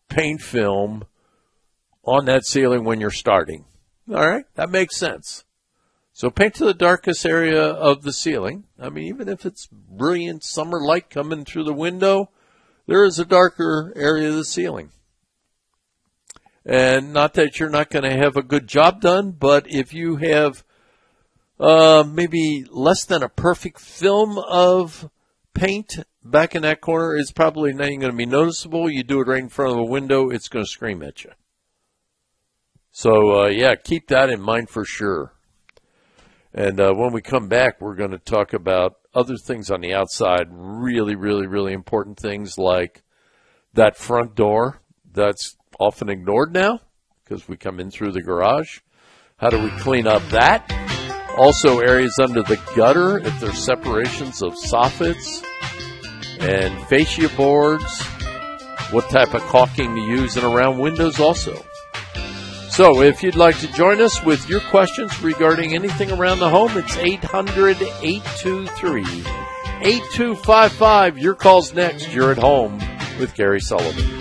paint film on that ceiling when you're starting. All right, that makes sense. So paint to the darkest area of the ceiling. I mean, even if it's brilliant summer light coming through the window, there is a darker area of the ceiling. And not that you're not going to have a good job done, but if you have maybe less than a perfect film of paint back in that corner, it's probably not even going to be noticeable. You do it right in front of a window, it's going to scream at you. So, yeah, keep that in mind for sure. And when we come back, we're going to talk about other things on the outside, really, really, really important things like that front door that's often ignored now because we come in through the garage. How do we clean up that? Also, areas under the gutter, if there's separations of soffits and fascia boards, what type of caulking to use and around windows also. So if you'd like to join us with your questions regarding anything around the home, it's 800-823-8255. Your call's next. You're at home with Gary Sullivan.